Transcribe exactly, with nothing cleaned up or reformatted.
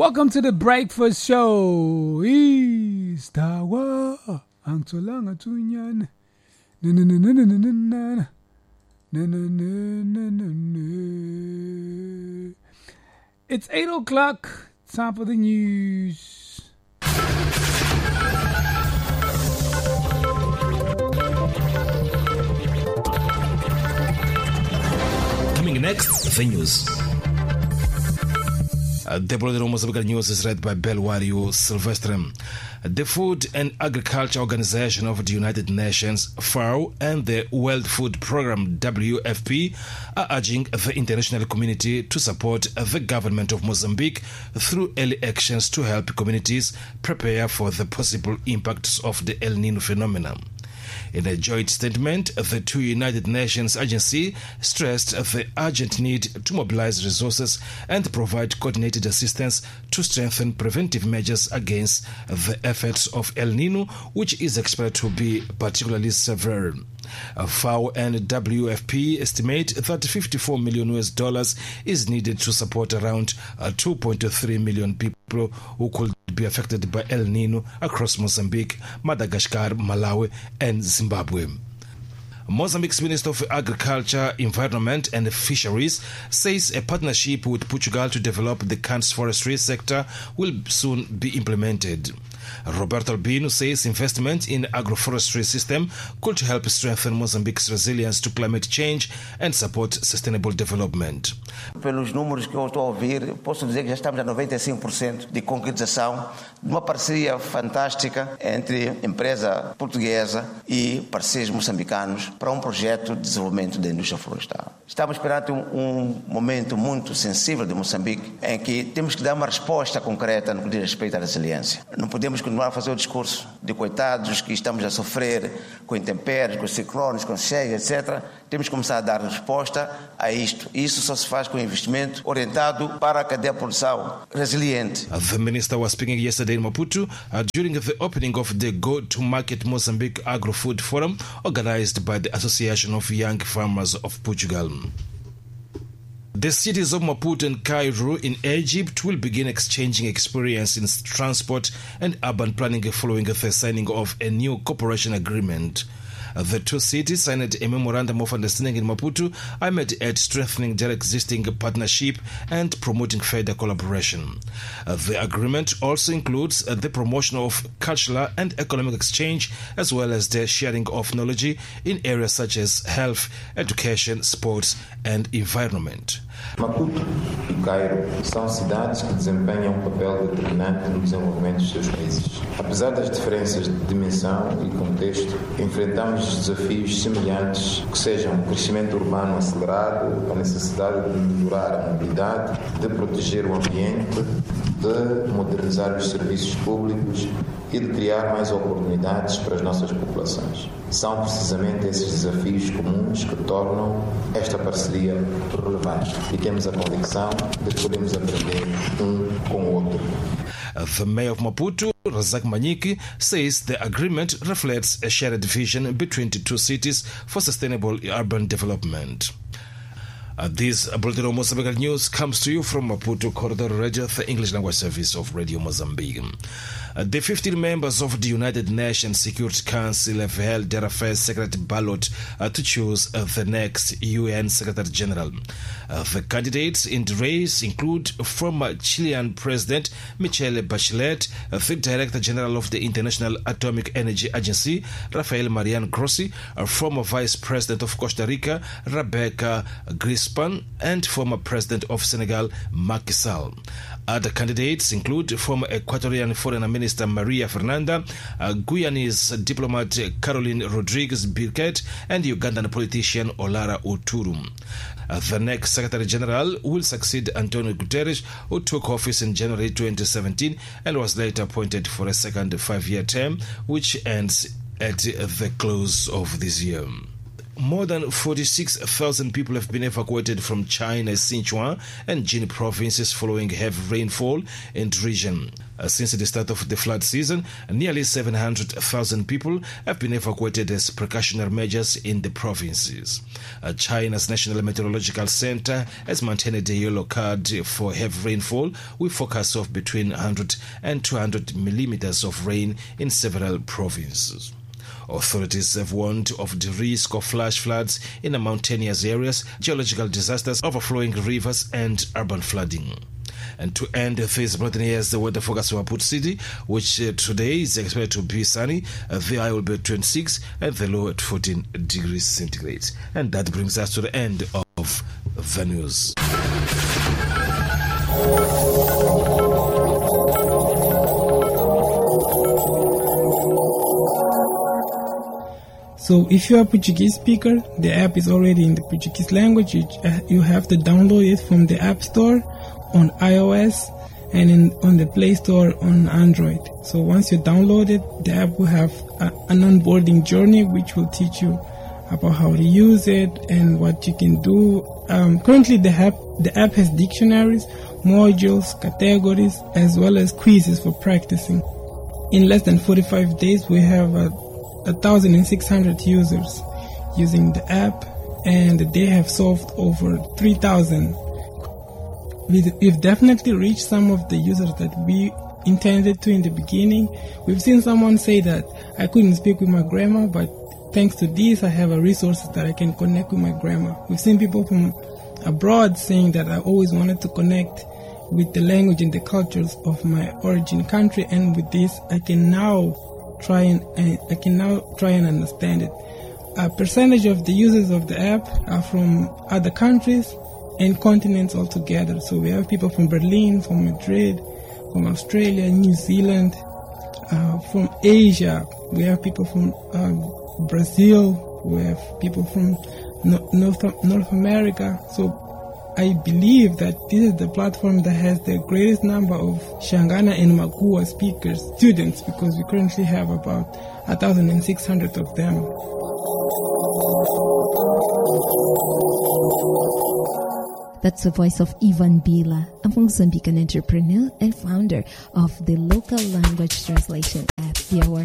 Welcome to the Breakfast Show. Istawa angitholanga thunyana. Na na na na na na na. Na na na na na. It's eight o'clock. Time for the news. Coming next, the news. Uh, the Bulletin Mozambique News is read by Belwario Silvestre. The Food and Agriculture Organization of the United Nations, FAO, and the World Food Programme, W F P, are urging the international community to support the government of Mozambique through early actions to help communities prepare for the possible impacts of the El Nino phenomenon. In a joint statement, the two United Nations agencies stressed the urgent need to mobilize resources and provide coordinated assistance to strengthen preventive measures against the effects of El Nino, which is expected to be particularly severe. FAO and W F P estimate that fifty-four million U S dollars is needed to support around two point three million people who could be affected by El Nino across Mozambique, Madagascar, Malawi, and Zimbabwe. Mozambique's Minister of Agriculture, Environment and Fisheries says a partnership with Portugal to develop the country's forestry sector will soon be implemented. Roberto Albino says investment in agroforestry system could help strengthen Mozambique's resilience to climate change and support sustainable development. Pelos números que eu estou a ouvir, posso dizer que já estamos a noventa e cinco por cento de concretização de uma parceria fantástica entre empresa portuguesa e parceiros moçambicanos para um projeto de desenvolvimento da indústria florestal. Estamos perante um, um momento muito sensível de Moçambique em que temos que dar uma resposta concreta no que diz respeito à resiliência. Não podemos continuar a fazer o discurso de coitados que estamos a sofrer com intempéries, com ciclones, com cheias, etcétera. Temos que começar a dar resposta a isto. Isso só se faz com investimento orientado para a cadeia de produção resiliente. The minister was speaking yesterday in Maputo uh, during the opening of the Go to Market Mozambique Agro-Food Forum organized by the Association of Young Farmers of Portugal. The cities of Maputo and Cairo in Egypt will begin exchanging experience in transport and urban planning following the signing of a new cooperation agreement. The two cities signed a memorandum of understanding in Maputo aimed at strengthening their existing partnership and promoting further collaboration. The agreement also includes the promotion of cultural and economic exchange as well as the sharing of knowledge in areas such as health, education, sports and environment. Maputo e Cairo são cidades que desempenham um papel determinante no desenvolvimento dos seus países. Apesar das diferenças de dimensão e contexto, enfrentamos desafios semelhantes, que sejam o crescimento urbano acelerado, a necessidade de melhorar a mobilidade, de proteger o ambiente, de modernizar os serviços públicos e de criar mais oportunidades para as nossas populações. São precisamente esses desafios comuns que tornam esta parceria relevante e temos a convicção de que podemos aprender um com o outro. The mayor of Maputo, Razak Manyiki, says the agreement reflects a shared vision between the two cities for sustainable urban development. Uh, this Bulletin of Mozambique News comes to you from Maputo Corridor Radio, the English language service of Radio Mozambique. Uh, the fifteen members of the United Nations Security Council have held their first secret ballot uh, to choose uh, the next U N Secretary General. Uh, the candidates in the race include former Chilean President Michelle Bachelet, uh, the Director General of the International Atomic Energy Agency, Rafael Mariano Grossi, uh, former Vice President of Costa Rica, Rebecca Grispan, and former President of Senegal, Macky Sall. Other candidates include former Ecuadorian Foreign Minister Maria Fernanda, uh, Guyanese diplomat Caroline Rodriguez Birket, and Ugandan politician Olara Oturu. Uh, the next Secretary General will succeed Antonio Guterres, who took office in January twenty seventeen and was later appointed for a second five-year term, which ends at the close of this year. more than forty-six thousand people have been evacuated from China's Sichuan and Jin provinces following heavy rainfall in the region. Uh, since the start of the flood season, nearly seven hundred thousand people have been evacuated as precautionary measures in the provinces. Uh, China's National Meteorological Center has maintained a yellow card for heavy rainfall with forecasts of between one hundred and two hundred millimeters of rain in several provinces. Authorities have warned of the risk of flash floods in the mountainous areas, geological disasters, overflowing rivers, and urban flooding. And to end this bulletin, here's the weather forecast for Maputo City, which uh, today is expected to be sunny. Uh, the high will be at twenty-six and the low at fourteen degrees centigrade. And that brings us to the end of the news. So if you are a Portuguese speaker, the app is already in the Portuguese language. You, uh, you have to download it from the App Store on iOS and in, on the Play Store on Android. So once you download it, the app will have a, an onboarding journey which will teach you about how to use it and what you can do. Um, currently, the app, the app has dictionaries, modules, categories, as well as quizzes for practicing. In less than forty-five days, we have a one thousand six hundred users using the app, and they have solved over three thousand. We've definitely reached some of the users that we intended to in the beginning. We've seen someone say that I couldn't speak with my grandma, but thanks to this, I have a resource that I can connect with my grandma. We've seen people from abroad saying that I always wanted to connect with the language and the cultures of my origin country, and with this, I can now try and I can now try and understand it. A percentage of the users of the app are from other countries and continents altogether. So we have people from Berlin, from Madrid, from Australia, New Zealand, uh, from Asia. We have people from uh, Brazil. We have people from no- North North America. So I believe that this is the platform that has the greatest number of Shangana and Makua speakers, students, because we currently have about one thousand six hundred of them. That's the voice of Ivan Bila, a Mozambican entrepreneur and founder of the local language translation app, the